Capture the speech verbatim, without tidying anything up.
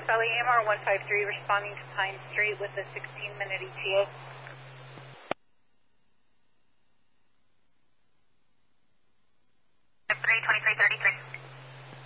Fox Valley A M R one five three responding to Pine Street with a sixteen minute E T A.